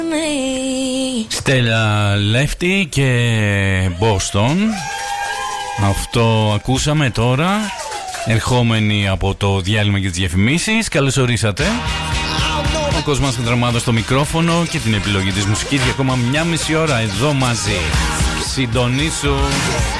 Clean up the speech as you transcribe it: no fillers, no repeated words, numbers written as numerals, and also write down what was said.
Στέλλα Λέφτη και Boston. Αυτό ακούσαμε τώρα, ερχόμενοι από το διάλειμμα και τις διαφημίσεις. Καλώς ορίσατε. Ο Κοσμάς Χατρομάδος στο μικρόφωνο και την επιλογή της μουσικής για ακόμα 1,5 ώρα εδώ μαζί. Συντονίσου.